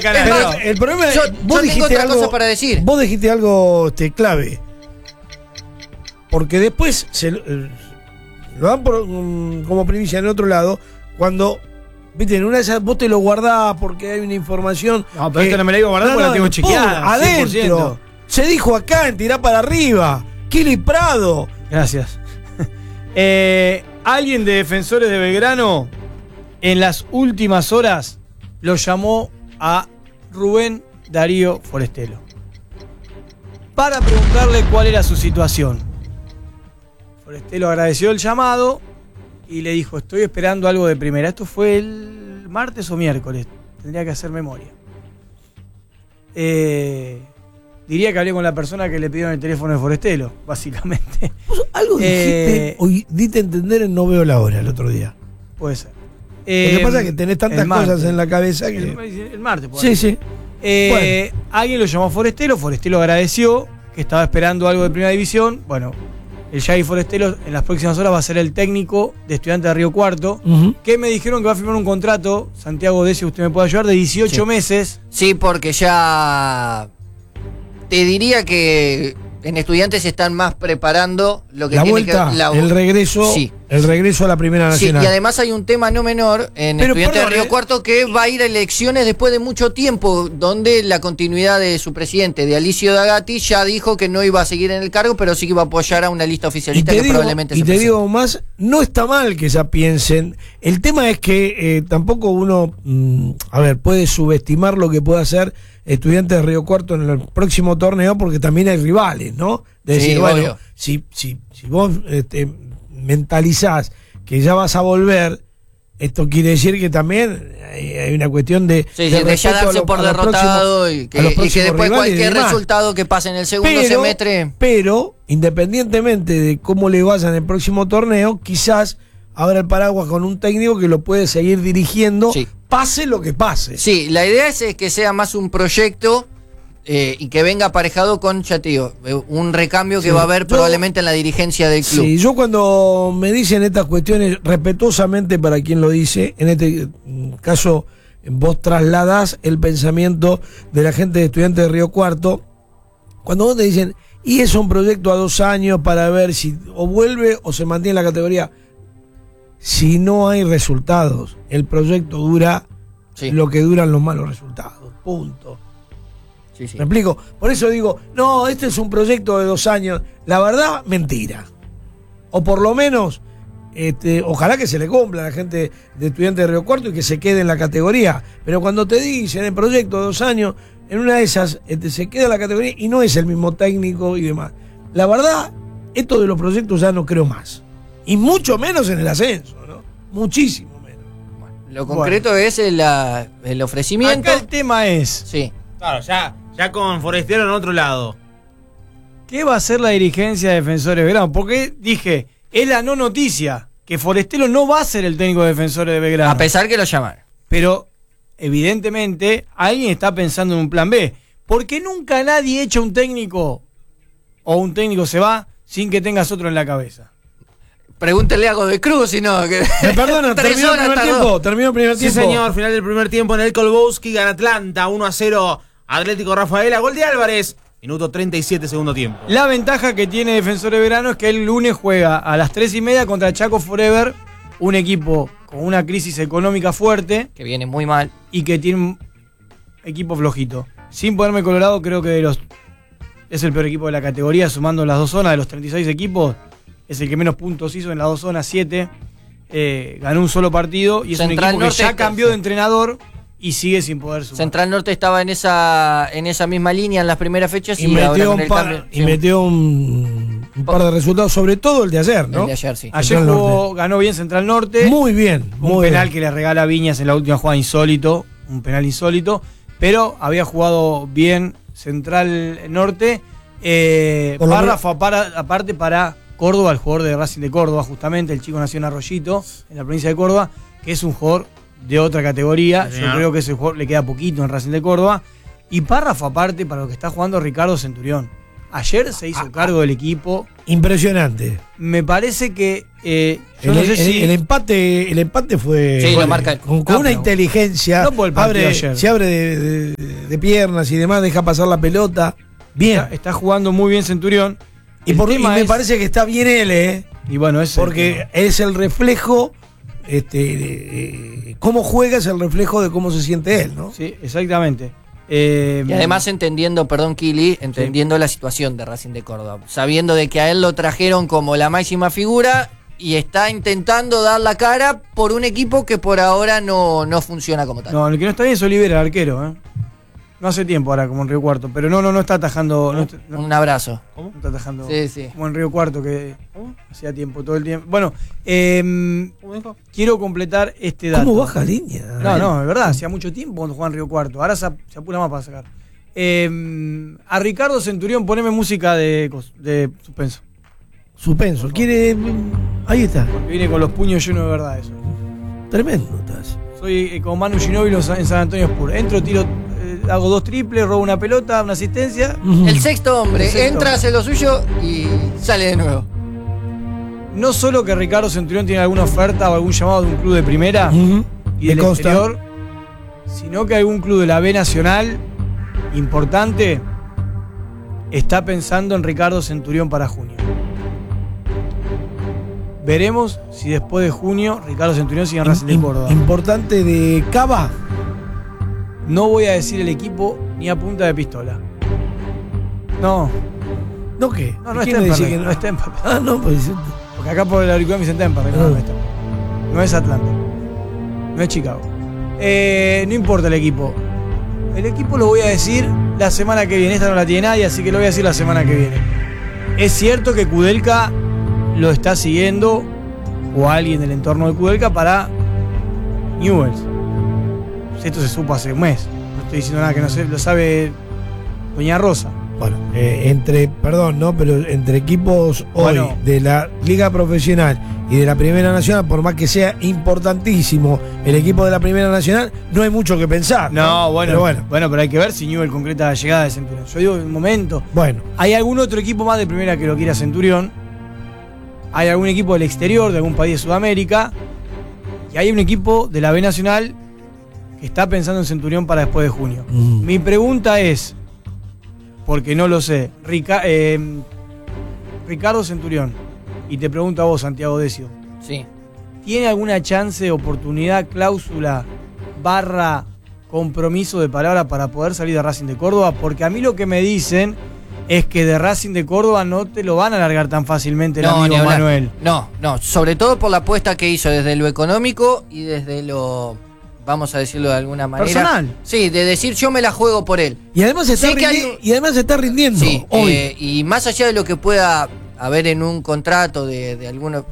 Pero el problema es vos dijiste algo cosa para decir. Vos dijiste algo clave. Porque después lo dan como primicia en otro lado cuando viste, en una de esas vos te lo guardás porque hay una información. No, pero esto no me la iba a guardar porque la tengo chequeada. Adentro. 100%. Se dijo acá en Tirá para Arriba. Kili Prado. Gracias. Alguien de Defensores de Belgrano en las últimas horas lo llamó a Rubén Darío Forestelo para preguntarle cuál era su situación. Forestelo agradeció el llamado y le dijo: estoy esperando algo de primera. Esto fue el martes o miércoles. Tendría que hacer memoria. Diría que hablé con la persona que le pidió el teléfono de Forestelo, básicamente. ¿Vos algo dijiste? Hoy dite entender en No Veo la Hora el otro día. Puede ser. Lo que pasa es que tenés tantas cosas en la cabeza que... El martes. Sí. Bueno. Alguien lo llamó a Forestelo. Forestelo agradeció que estaba esperando algo de Primera División. Bueno, el Yagi Forestelo en las próximas horas va a ser el técnico de Estudiantes de Río Cuarto, que me dijeron que va a firmar un contrato, Santiago Decio, usted me puede ayudar, de 18 meses. Sí, porque ya... Te diría que en Estudiantes están más preparando lo que la tiene vuelta, que el regreso, sí. El regreso a la Primera Nacional. Sí, y además hay un tema no menor en Estudiantes de Río Cuarto, que va a ir a elecciones después de mucho tiempo, donde la continuidad de su presidente, de Alicio D'Agati, ya dijo que no iba a seguir en el cargo, pero sí que iba a apoyar a una lista oficialista que probablemente se presente. Y te digo más, no está mal que ya piensen. El tema es que tampoco uno, puede subestimar lo que puede hacer Estudiantes de Río Cuarto en el próximo torneo, porque también hay rivales, ¿no? De decir, sí, bueno, si vos mentalizás que ya vas a volver, esto quiere decir que también hay una cuestión de ya darse por derrotado y que después cualquier resultado que pase en el segundo semestre. Pero, independientemente de cómo le vaya en el próximo torneo, quizás abra el paraguas con un técnico que lo puede seguir dirigiendo, pase lo que pase. Sí, la idea es que sea más un proyecto y que venga aparejado con, ya te digo, un recambio que va a haber probablemente en la dirigencia del club. Sí, yo cuando me dicen estas cuestiones, respetuosamente para quien lo dice, en este caso vos trasladás el pensamiento de la gente de Estudiantes de Río Cuarto, cuando vos te dicen, y es un proyecto a 2 años para ver si o vuelve o se mantiene en la categoría. Si no hay resultados, el proyecto dura lo que duran los malos resultados. Punto. ¿Me explico? Por eso digo, no, este es un proyecto de 2 años. La verdad, mentira. O por lo menos, ojalá que se le cumpla a la gente de Estudiantes de Río Cuarto y que se quede en la categoría. Pero cuando te dicen el proyecto de 2 años, en una de esas se queda en la categoría y no es el mismo técnico y demás. La verdad, esto de los proyectos ya no creo más. Y mucho menos en el ascenso, ¿no? Muchísimo menos. Bueno, lo concreto es el ofrecimiento. Acá el tema es... Sí. Claro, ya con Forestero en otro lado. ¿Qué va a hacer la dirigencia de Defensores de Belgrano? Porque dije, es la no noticia, que Forestero no va a ser el técnico de Defensores de Belgrano. A pesar que lo llamaron. Pero, evidentemente, alguien está pensando en un plan B. Porque nunca nadie echa un técnico o un técnico se va sin que tengas otro en la cabeza. Pregúntele a Godoy Cruz, si no. Que... Me perdona, terminó el primer tiempo. Terminó el primer tiempo. Sí, señor, final del primer tiempo en el Kolbowski, gana Atlanta, 1-0, Atlético Rafaela, gol de Álvarez, minuto 37, segundo tiempo. La ventaja que tiene Defensores de Belgrano es que el lunes juega a las 3:30 contra Chaco Forever, un equipo con una crisis económica fuerte. Que viene muy mal. Y que tiene un equipo flojito. Sin ponerme colorado, creo que es el peor equipo de la categoría, sumando las 2 zonas de los 36 equipos. Es el que menos puntos hizo en las 2 zonas, 7. Ganó un solo partido y es Central un equipo Norte que ya cambió de entrenador y sigue sin poder sumar. Central Norte estaba en esa misma línea en las primeras fechas y metió ahora metió un par de resultados, sobre todo el de ayer, ¿no? El de ayer, sí. Ayer ganó bien Central Norte. Muy bien. Un penal que le regala Viñas en la última jugada insólito. Un penal insólito. Pero había jugado bien Central Norte. Párrafo aparte para Córdoba, el jugador de Racing de Córdoba, justamente, el chico nació en Arroyito, en la provincia de Córdoba, que es un jugador de otra categoría. Yo creo que ese jugador le queda poquito en Racing de Córdoba. Y párrafo aparte para lo que está jugando Ricardo Centurión. Ayer se hizo cargo del equipo. Impresionante. Me parece que yo El, no sé si el empate fue Sí, lo marca. con No, una pero inteligencia. no por el partido ayer. Se abre de piernas y demás, deja pasar la pelota. Bien. está jugando muy bien Centurión. Y El tema me es- parece que está bien él, Y bueno, es porque es el reflejo, cómo juega es el reflejo de cómo se siente él, ¿no? Sí, exactamente. Y además entendiendo, perdón Kili, entendiendo la situación de Racing de Córdoba, sabiendo de que a él lo trajeron como la máxima figura y está intentando dar la cara por un equipo que por ahora no funciona como tal. No, el que no está bien es Olivera, el arquero, ¿eh? No hace tiempo ahora, como en Río Cuarto, pero no está atajando. No Un abrazo. está atajando. Sí, sí. Como en Río Cuarto, que hacía tiempo, todo el tiempo. Bueno, ¿Cómo dijo? quiero completar este dato. ¿Cómo baja línea? No, es verdad, hacía mucho tiempo cuando jugaba en Río Cuarto. Ahora se apura más para sacar. A Ricardo Centurión, poneme música de suspenso. Suspenso. Quiere. Ahí está. Porque viene con los puños llenos de verdad eso. Tremendo estás. Soy como Manu Ginóbili en San Antonio Spurs. Entro, tiro, hago 2 triples, robo una pelota, una asistencia. El sexto hombre El sexto entra, hombre. hace lo suyo y sale de nuevo. No solo que Ricardo Centurión tiene alguna oferta o algún llamado de un club de primera Ujú. y del Me consta. exterior, sino que algún club de la B Nacional importante está pensando en Ricardo Centurión para junio. Veremos si después de junio Ricardo Centurión sigue en Racing de Córdoba. Importante de Cava. No voy a decir el equipo ni a punta de pistola. No, ¿No qué? no es ¿Quién me dice Temperley, que no es Temperley. Ah, no, pues. Porque acá por el auricular me dicen Temperley, no, no es Temperley. No es Atlanta. No es Chicago. No importa el equipo. El equipo lo voy a decir la semana que viene. Esta no la tiene nadie, así que lo voy a decir la semana que viene. Es cierto que Kudelka lo está siguiendo, o alguien del entorno de Kudelka, para Newells. Esto se supo hace un mes. No estoy diciendo nada que no sé, lo sabe Doña Rosa. Bueno, perdón, ¿no? Pero entre equipos hoy Bueno. de la Liga Profesional y de la Primera Nacional, por más que sea importantísimo el equipo de la Primera Nacional, no hay mucho que pensar. No, bueno, Pero bueno. pero hay que ver si Newell concreta la llegada de Centurión. Yo digo, en un momento, Bueno, ¿hay algún otro equipo más de primera que lo quiera Centurión? ¿Hay algún equipo del exterior, de algún país de Sudamérica? Y hay un equipo de la B Nacional que está pensando en Centurión para después de junio. Mi pregunta es, porque no lo sé, Ricardo Centurión, y te pregunto a vos, Santiago Decio, Sí. ¿tiene alguna chance, oportunidad, cláusula, compromiso de palabra para poder salir de Racing de Córdoba? Porque a mí lo que me dicen es que de Racing de Córdoba no te lo van a largar tan fácilmente el ni amigo hablar. Manuel. No, sobre todo por la apuesta que hizo desde lo económico y desde lo, vamos a decirlo de alguna manera. Personal. Sí, de decir yo me la juego por él. y además está, Sé que hay- y además está rindiendo Sí, hoy. y más allá de lo que pueda haber en un contrato de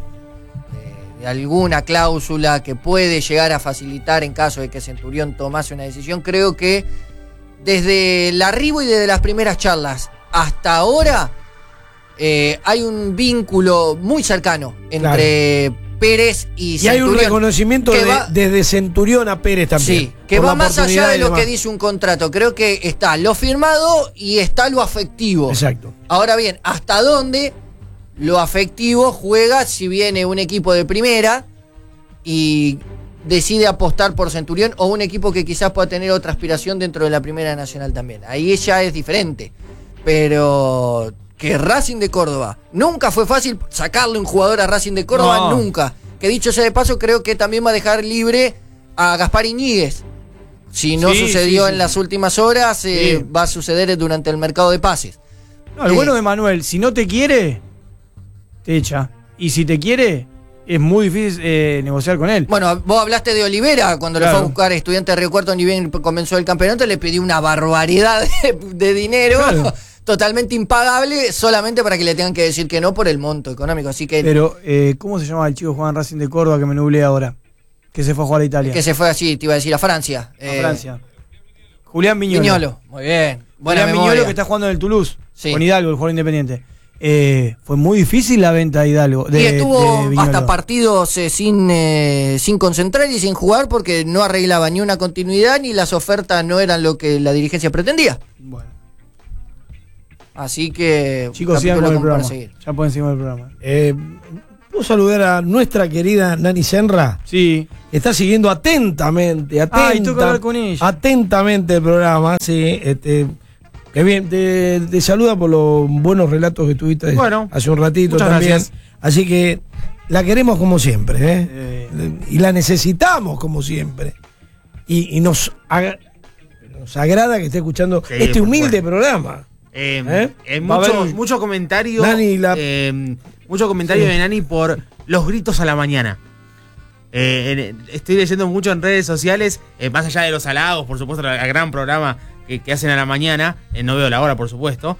alguna cláusula que puede llegar a facilitar en caso de que Centurión tomase una decisión, creo que desde el arribo y desde las primeras charlas hasta ahora hay un vínculo muy cercano entre Pérez y Y hay un Centurión, reconocimiento que va- desde Centurión a Pérez también. Sí, que por va la más allá oportunidad de y lo demás. que dice un contrato. Creo que está lo firmado y está lo afectivo. Exacto. Ahora bien, ¿hasta dónde lo afectivo juega si viene un equipo de primera y decide apostar por Centurión o un equipo que quizás pueda tener otra aspiración dentro de la Primera Nacional también? Ahí ya es diferente. Pero que Racing de Córdoba, nunca fue fácil sacarle un jugador a Racing de Córdoba, No. nunca. Que dicho sea de paso, creo que también va a dejar libre a Gaspar Iñiguez. Si no Sí, sucedió sí, en sí. las últimas horas, Sí. va a suceder durante el mercado de pases. No, el bueno de Manuel, si no te quiere, te echa. Y si te quiere, es muy difícil negociar con él. Bueno, vos hablaste de Olivera, cuando le Claro. fue a buscar Estudiantes de Río Cuarto, ni bien comenzó el campeonato, le pidió una barbaridad de dinero, Claro. totalmente impagable, solamente para que le tengan que decir que no por el monto económico. Así que, Pero, ¿cómo se llama el chico que juega en Racing de Córdoba que me nublé ahora? Que se fue a jugar a Italia. que se fue así, te iba a decir, a Francia. A Francia. Julián Viñolo. Viñolo, muy bien. Buena Julián memoria. Viñolo que está jugando en el Toulouse. Sí. Con Hidalgo, el jugador independiente. Fue muy difícil la venta de Hidalgo. Y de estuvo Viñolo. hasta partidos sin concentrar y sin jugar porque no arreglaba ni una continuidad ni las ofertas no eran lo que la dirigencia pretendía. Bueno. Así que Chicos, sigan con el como para programa. seguir. Ya pueden seguir con el programa. ¿Puedo saludar a nuestra querida Nani Senra? Sí. Está siguiendo atentamente, tengo que hablar con ella. atentamente el programa, sí. Que bien, te saluda por los buenos relatos que tuviste hace un ratito también. Gracias. Así que la queremos como siempre, y la necesitamos como siempre. Y nos agrada que esté escuchando este humilde programa. Mucho comentario. Nani, mucho comentario de Nani por los gritos a la mañana. Estoy leyendo mucho en redes sociales, más allá de los halagos, por supuesto, el gran programa que hacen a la mañana. No veo la hora, por supuesto.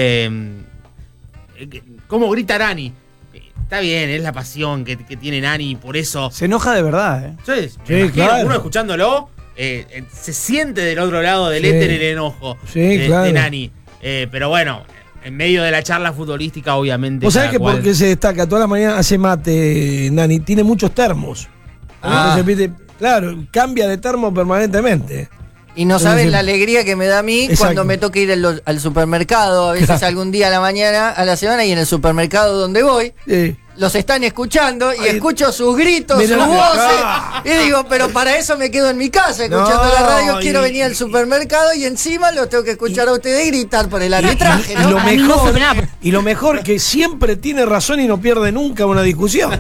¿Cómo grita Nani? Está bien, es la pasión que tiene Nani, por eso. Se enoja de verdad, Entonces, Sí, claro. uno escuchándolo, se siente del otro lado del éter el enojo de Nani. Pero bueno, en medio de la charla futbolística, obviamente. ¿Vos sabés que por qué se destaca? Toda la mañana hace mate, Nani. Tiene muchos termos. Entonces, claro, cambia de termo permanentemente. Y no saben la alegría que me da a mí cuando me toca ir al supermercado, a veces algún día a la mañana, a la semana, y en el supermercado donde voy, los están escuchando y escucho sus gritos, sus voces, y digo, pero para eso me quedo en mi casa escuchando la radio, quiero venir al supermercado y encima los tengo que escuchar a ustedes gritar por el arbitraje, ¿no? Y lo mejor que siempre tiene razón y no pierde nunca una discusión.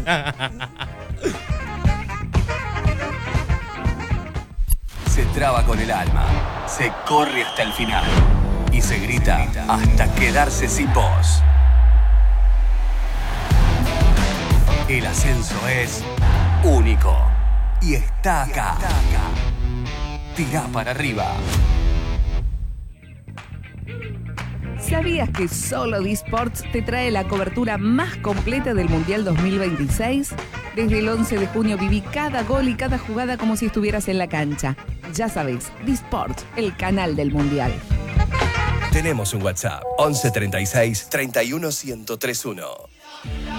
Se traba con el alma, se corre hasta el final y se grita hasta quedarse sin voz. El ascenso es único y está acá. Tirá para arriba. ¿Sabías que solo Disports te trae la cobertura más completa del Mundial 2026? Desde el 11 de junio viví cada gol y cada jugada como si estuvieras en la cancha. Ya sabes, Disports, el canal del Mundial. Tenemos un WhatsApp, 11 36 31 1031.